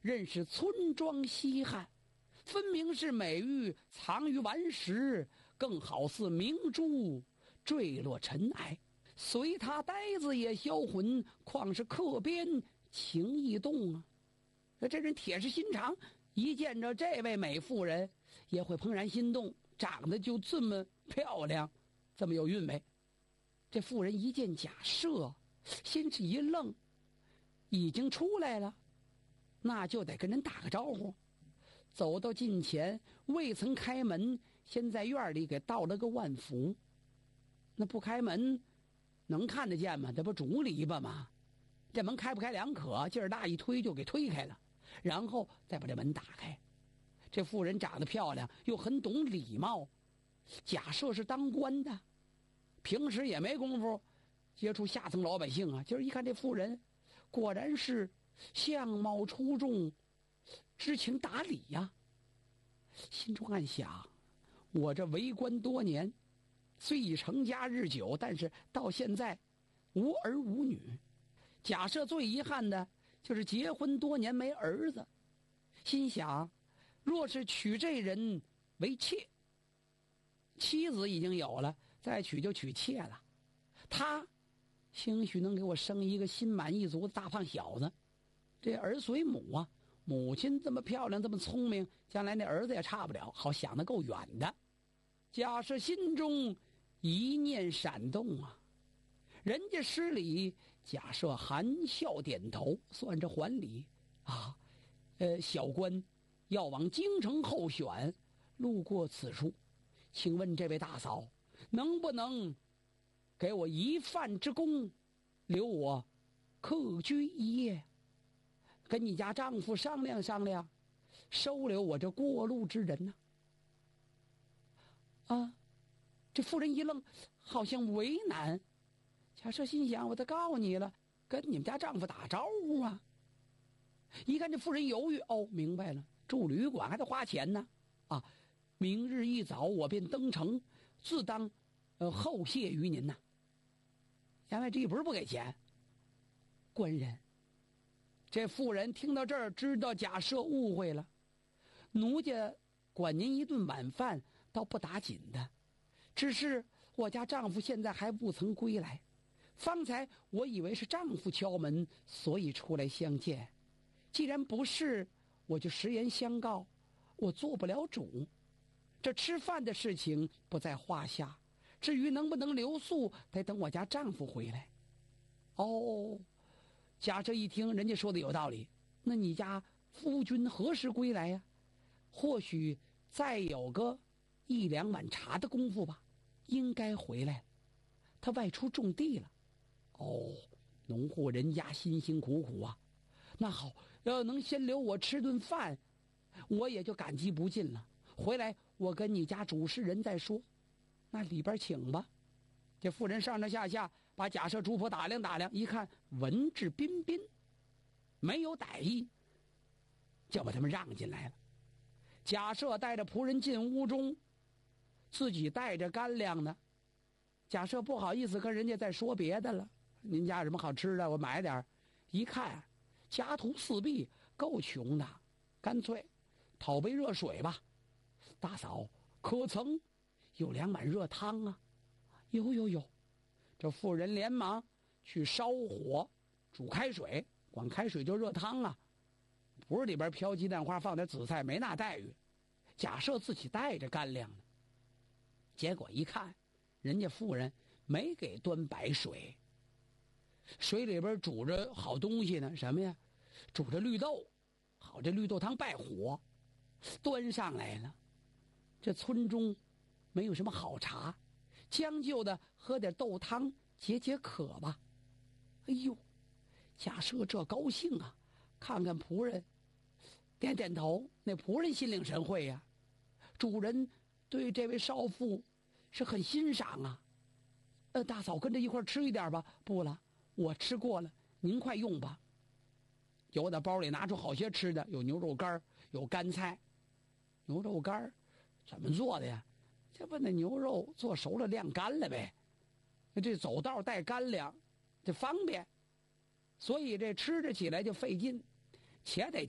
任是村庄稀罕，分明是美玉藏于顽石，更好似明珠坠落尘埃。随他呆子也销魂，况是客边情意动啊！这人铁石心肠，一见着这位美妇人也会怦然心动，长得就这么漂亮，这么有韵味。这妇人一见贾赦，先是一愣，已经出来了，那就得跟人打个招呼。走到近前，未曾开门，先在院里给道了个万福。那不开门能看得见吗？这不竹篱笆吗？这门开不开两可，劲儿大一推就给推开了，然后再把这门打开。这妇人长得漂亮，又很懂礼貌。贾赦是当官的，平时也没工夫接触下层老百姓啊。今儿一看这妇人，果然是相貌出众，知情达理呀。心中暗想，我这为官多年，虽已成家日久，但是到现在无儿无女。贾赦最遗憾的就是结婚多年没儿子，心想若是娶这人为妾，妻子已经有了，再娶就娶妾了，他兴许能给我生一个心满意足的大胖小子。这儿随母啊，母亲这么漂亮这么聪明，将来那儿子也差不了，好想得够远的。贾赦心中一念闪动啊，人家施礼，贾赦含笑点头，算着还礼啊。小官要往京城候选，路过此处，请问这位大嫂，能不能给我一饭之功，留我客居一夜？跟你家丈夫商量商量，收留我这过路之人呢？这妇人一愣，好像为难。贾赦心想，我都告诉你了，跟你们家丈夫打招呼啊。一看这妇人犹豫，明白了，住旅馆还得花钱呢。明日一早我便登城，自当厚谢于您呐。言外之意不是不给钱。官人，这妇人听到这儿，知道贾赦误会了。奴家管您一顿晚饭倒不打紧的，只是我家丈夫现在还不曾归来，方才我以为是丈夫敲门，所以出来相见。既然不是，我就实言相告，我做不了主。这吃饭的事情不在话下，至于能不能留宿，得等我家丈夫回来。贾赦一听人家说的有道理，那你家夫君何时归来呀？或许再有个1、2碗茶的功夫吧，应该回来了。他外出种地了。农户人家辛辛苦苦啊。那好，要能先留我吃顿饭，我也就感激不尽了。回来我跟你家主事人再说。那里边请吧。这妇人上上下下把贾赦主仆打量打量，一看文质彬彬，没有歹意，就把他们让进来了。贾赦带着仆人进屋中，自己带着干粮呢。贾赦不好意思跟人家再说别的了，您家有什么好吃的我买点。一看家徒四壁，够穷的，干脆讨杯热水吧。大嫂，可曾有2碗热汤啊？有。这妇人连忙去烧火煮开水，光开水就热汤啊，不是里边飘鸡蛋花放点紫菜，没那待遇。贾赦自己带着干粮呢，结果一看人家妇人没给端白水，水里边煮着好东西呢。什么呀？煮着绿豆。好，这绿豆汤败火，端上来了。这村中没有什么好茶，将就的喝点豆汤解解渴吧。贾赦这高兴啊，看看仆人，点点头。那仆人心领神会呀，主人对这位少妇是很欣赏啊。大嫂跟着一块吃一点吧。不了，我吃过了，您快用吧。由打包里拿出好些吃的，有牛肉干，有干菜。牛肉干怎么做的呀？这不那牛肉做熟了晾干了呗。这走道带干粮，这方便，所以这吃着起来就费劲，且得